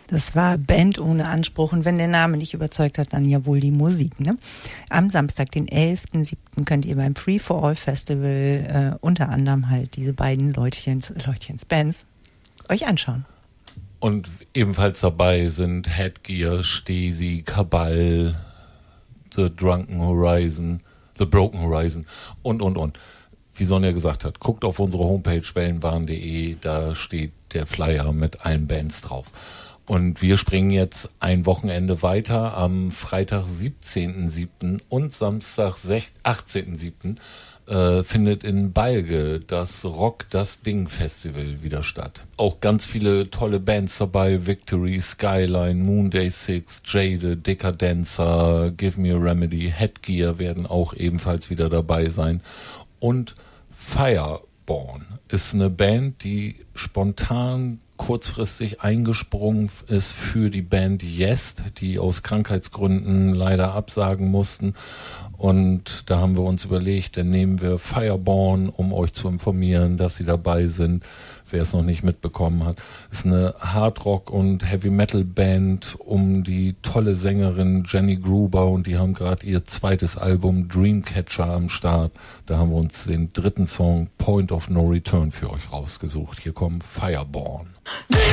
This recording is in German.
Das war Band ohne Anspruch und wenn der Name nicht überzeugt hat, dann ja wohl die Musik, ne? Am Samstag, den 11.07. könnt ihr beim Free for All Festival unter anderem halt diese beiden Leutchens Bands euch anschauen. Und ebenfalls dabei sind Headgear, Stesi, Kabal, The Broken Horizon und. Wie Sonja gesagt hat, guckt auf unsere Homepage wellenwahn.de, da steht der Flyer mit allen Bands drauf. Und wir springen jetzt ein Wochenende weiter. Am Freitag 17.07. und Samstag 18.07. Findet in Balge das Rock das Ding Festival wieder statt. Auch ganz viele tolle Bands dabei. Victory, Skyline, Moonday 6, Jade, Decadenza, Give Me a Remedy, Headgear werden auch ebenfalls wieder dabei sein. Und Fireborn ist eine Band, die spontan kurzfristig eingesprungen ist für die Band Jest, die aus Krankheitsgründen leider absagen mussten. Und da haben wir uns überlegt, dann nehmen wir Fireborn, um euch zu informieren, dass sie dabei sind. Wer es noch nicht mitbekommen hat, ist eine Hardrock- und Heavy-Metal-Band um die tolle Sängerin Jenny Gruber und die haben gerade ihr zweites Album Dreamcatcher am Start. Da haben wir uns den dritten Song Point of No Return für euch rausgesucht. Hier kommt Fireborn.